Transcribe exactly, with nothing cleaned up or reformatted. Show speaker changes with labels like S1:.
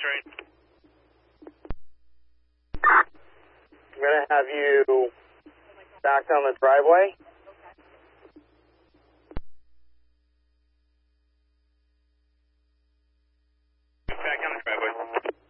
S1: train.
S2: I'm going to have you back on the driveway.